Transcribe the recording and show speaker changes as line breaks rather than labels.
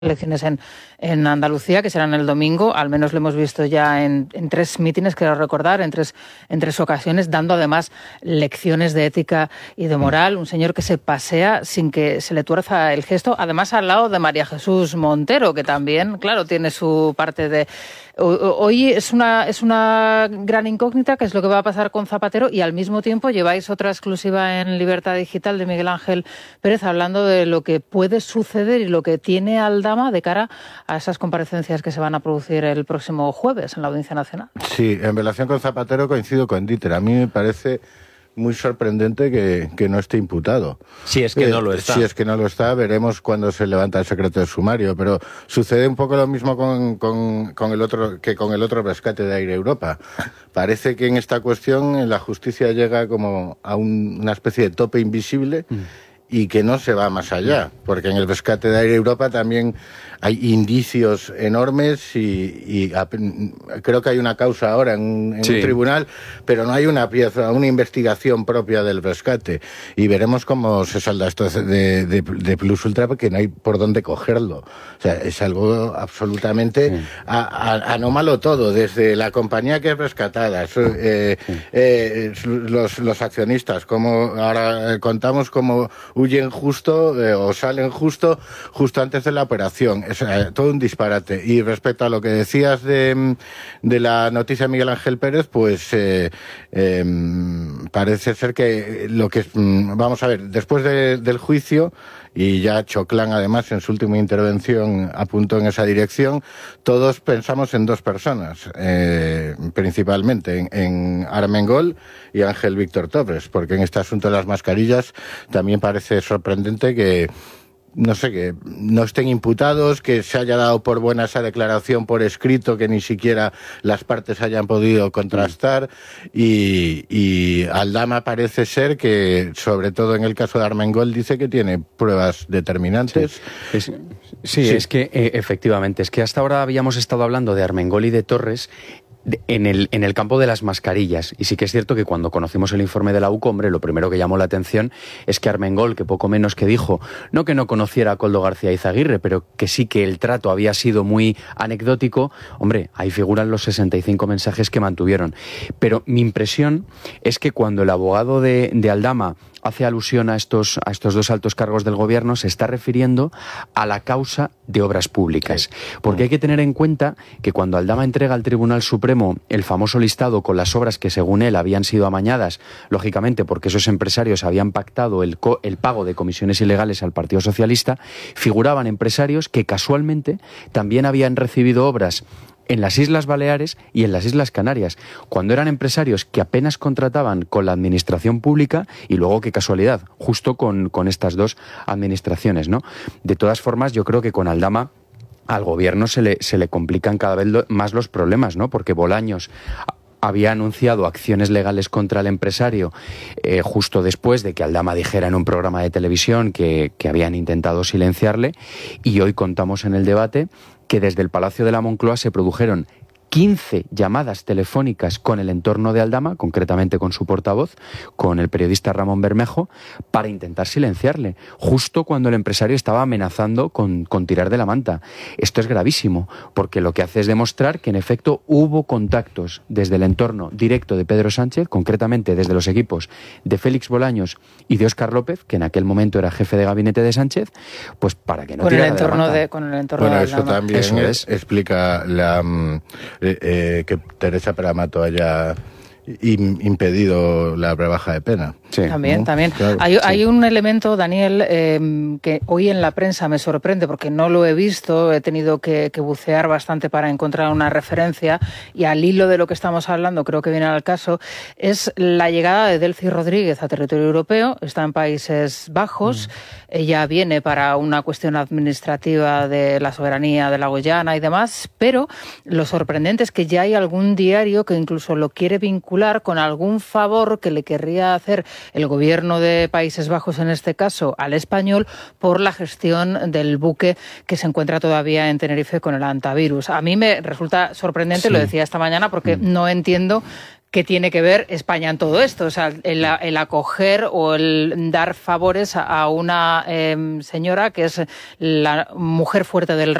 elecciones en Andalucía, que serán el domingo. Al menos lo hemos visto ya en 3 mítines, quiero recordar, en tres ocasiones, dando además lecciones de ética y de moral. Un señor que se pasea sin que se le tuerza el gesto, además al lado de María Jesús Montero, que también, claro, tiene su parte de... Hoy es una gran incógnita, que es lo que va a pasar con Zapatero, y al mismo tiempo lleváis otra exclusiva en Libertad Digital de Miguel Ángel Pérez, hablando de lo que puede suceder y lo que tiene Aldama de cara a esas comparecencias que se van a producir el próximo jueves en la Audiencia Nacional.
Sí, en relación con Zapatero coincido con Dieter. A mí me parece muy sorprendente que no esté imputado.
Si es que no lo está.
Si es que no lo está, veremos cuándo se levanta el secreto de sumario. Pero sucede un poco lo mismo con el otro rescate de Air Europa. Parece que en esta cuestión la justicia llega como a una especie de tope invisible y que no se va más allá, porque en el rescate de Air Europa también hay indicios enormes y creo que hay una causa ahora en un tribunal, pero no hay una investigación propia del rescate. Y veremos cómo se salda esto de Plus Ultra, porque no hay por dónde cogerlo. O sea, es algo absolutamente anómalo todo, desde la compañía que es rescatada, los accionistas, como ahora contamos cómo huyen justo o salen justo antes de la operación. Es todo un disparate. Y respecto a lo que decías de la noticia de Miguel Ángel Pérez, pues parece ser que lo que... Vamos a ver, después del juicio, y ya Choclán además en su última intervención apuntó en esa dirección, todos pensamos en 2 personas, principalmente en Armengol y Ángel Víctor Torres, porque en este asunto de las mascarillas también parece sorprendente que no estén imputados, que se haya dado por buena esa declaración por escrito, que ni siquiera las partes hayan podido contrastar, y Aldama parece ser que, sobre todo en el caso de Armengol, dice que tiene pruebas determinantes.
Sí, es que efectivamente, es que hasta ahora habíamos estado hablando de Armengol y de Torres en el campo de las mascarillas, y sí que es cierto que cuando conocimos el informe de la UCO, hombre, lo primero que llamó la atención es que Armengol, que poco menos que dijo, no que no conociera a Koldo García Izaguirre, pero que sí que el trato había sido muy anecdótico, hombre, ahí figuran los 65 mensajes que mantuvieron. Pero mi impresión es que cuando el abogado de Aldama hace alusión a estos 2 altos cargos del gobierno, se está refiriendo a la causa de obras públicas. Porque hay que tener en cuenta que cuando Aldama entrega al Tribunal Supremo el famoso listado con las obras que según él habían sido amañadas, lógicamente porque esos empresarios habían pactado el pago de comisiones ilegales al Partido Socialista, figuraban empresarios que casualmente también habían recibido obras en las Islas Baleares y en las Islas Canarias, cuando eran empresarios que apenas contrataban con la administración pública, y luego, qué casualidad, justo con estas 2 administraciones, ¿no? De todas formas, yo creo que con Aldama al gobierno se le complican cada vez más los problemas, ¿no? Porque Bolaños había anunciado acciones legales contra el empresario justo después de que Aldama dijera en un programa de televisión que habían intentado silenciarle, y hoy contamos en el debate que desde el Palacio de la Moncloa se produjeron 15 llamadas telefónicas con el entorno de Aldama, concretamente con su portavoz, con el periodista Ramón Bermejo, para intentar silenciarle, justo cuando el empresario estaba amenazando con tirar de la manta. Esto es gravísimo, porque lo que hace es demostrar que en efecto hubo contactos desde el entorno directo de Pedro Sánchez, concretamente desde los equipos de Félix Bolaños y de Óscar López, que en aquel momento era jefe de gabinete de Sánchez, pues para que no tirara de la manta.
Con el entorno de
Aldama. Eso también explica que Teresa Peramato haya impedido la rebaja de pena.
Sí. También. Claro, hay un elemento, Daniel, que hoy en la prensa me sorprende porque no lo he visto, he tenido que bucear bastante para encontrar una referencia, y al hilo de lo que estamos hablando, creo que viene al caso, es la llegada de Delcy Rodríguez a territorio europeo, está en Países Bajos, ella viene para una cuestión administrativa de la soberanía de la Guyana y demás, pero lo sorprendente es que ya hay algún diario que incluso lo quiere vincular con algún favor que le querría hacer el gobierno de Países Bajos, en este caso al español, por la gestión del buque que se encuentra todavía en Tenerife con el hantavirus. A mí me resulta sorprendente, lo decía esta mañana, porque no entiendo ¿Qué tiene que ver España en todo esto? O sea, el acoger o el dar favores a una señora que es la mujer fuerte del